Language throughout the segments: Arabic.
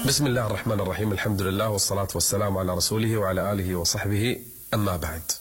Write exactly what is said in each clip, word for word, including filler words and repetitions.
بسم الله الرحمن الرحيم. الحمد لله والصلاة والسلام على رسوله وعلى آله وصحبه. أما بعد،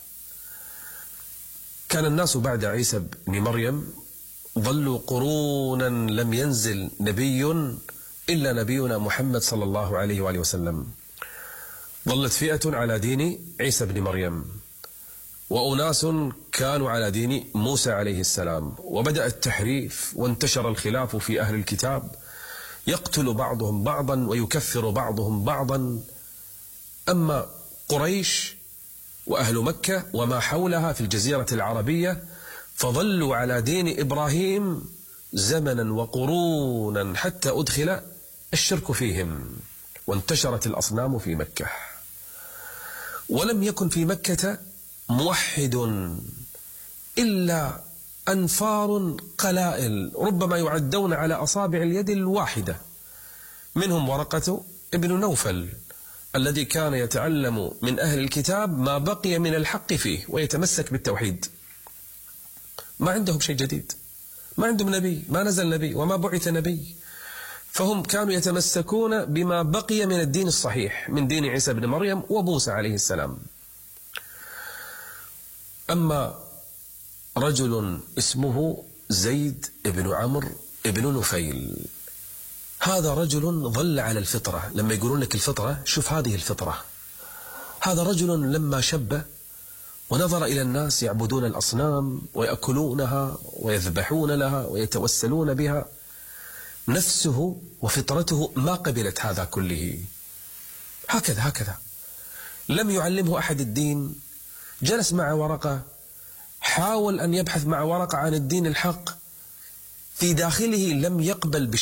كان الناس بعد عيسى بن مريم ظلوا قرونا لم ينزل نبي إلا نبينا محمد صلى الله عليه وآله وسلم. ظلت فئة على دين عيسى بن مريم، وأناس كانوا على دين موسى عليه السلام، وبدأ التحريف وانتشر الخلاف في أهل الكتاب، يقتل بعضهم بعضا ويكفر بعضهم بعضا. أما قريش وأهل مكة وما حولها في الجزيرة العربية فظلوا على دين إبراهيم زمنا وقرونا حتى أدخل الشرك فيهم، وانتشرت الأصنام في مكة. ولم يكن في مكة موحد إلا أنفار قلائل، ربما يعدون على أصابع اليد الواحدة، منهم ورقة ابن نوفل الذي كان يتعلم من أهل الكتاب ما بقي من الحق فيه ويتمسك بالتوحيد. ما عندهم شيء جديد، ما عندهم نبي، ما نزل نبي وما بعث نبي، فهم كانوا يتمسكون بما بقي من الدين الصحيح من دين عيسى بن مريم وموسى عليه السلام. أما رجل اسمه زيد بن عمرو بن نفيل، هذا رجل ظل على الفطرة. لما يقولون لك الفطرة، شوف هذه الفطرة. هذا رجل لما شب ونظر إلى الناس يعبدون الأصنام ويأكلونها ويذبحون لها ويتوسلون بها، نفسه وفطرته ما قبلت هذا كله. هكذا هكذا لم يعلمه أحد الدين. جلس مع ورقة، حاول أن يبحث مع ورقة عن الدين الحق، في داخله لم يقبل